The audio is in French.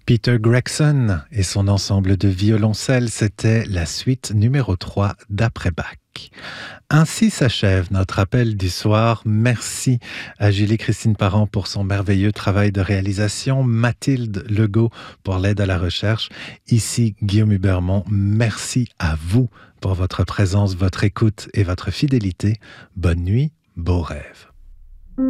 Peter Gregson et son ensemble de violoncelles, c'était la suite numéro 3 d'Après Bach. Ainsi s'achève notre appel du soir. Merci à Julie-Christine Parent pour son merveilleux travail de réalisation, Mathilde Legault pour l'aide à la recherche. Ici Guillaume Hubermont, merci à vous pour votre présence, votre écoute et votre fidélité. Bonne nuit, beaux rêves.